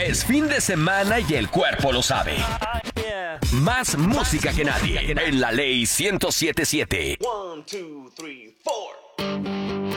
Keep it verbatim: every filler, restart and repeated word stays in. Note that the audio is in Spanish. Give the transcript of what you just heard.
Es fin de semana y el cuerpo lo sabe. Más música que nadie en la Ley ciento siete punto siete. One, two, three, four.